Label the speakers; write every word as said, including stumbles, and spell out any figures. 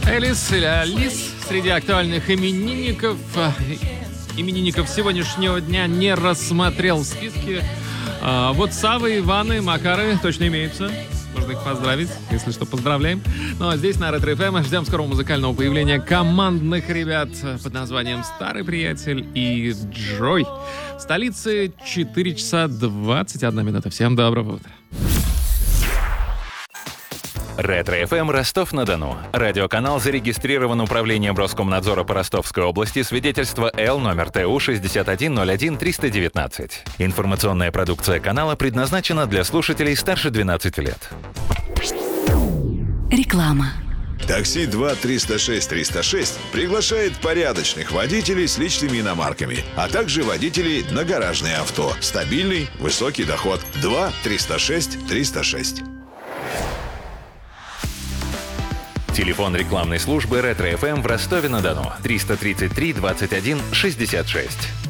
Speaker 1: Элис или Алис среди актуальных именинников. Именинников сегодняшнего дня не рассмотрел в списке. А вот Савы, Иваны, Макары точно имеются. Можно их поздравить, если что, поздравляем. Ну а здесь на Ретро эф эм ждем скорого музыкального появления командных ребят под названием «Старый приятель» и «Джой». В столице четыре часа двадцать одна минута. Всем доброго утра.
Speaker 2: Ретро эф эм Ростов-на-Дону. Радиоканал зарегистрирован Управлением Роскомнадзора по Ростовской области. Свидетельство Л номер Т У шестьдесят один ноль один триста девятнадцать. Информационная продукция канала предназначена для слушателей старше двенадцати лет.
Speaker 3: Реклама.
Speaker 4: Такси два триста шесть триста шесть приглашает порядочных водителей с личными иномарками, а также водителей на гаражные авто. Стабильный, высокий доход. два триста шесть триста шесть.
Speaker 2: Телефон рекламной службы Ретро эф эм в Ростове-на-Дону триста тридцать три двадцать один шестьдесят шесть.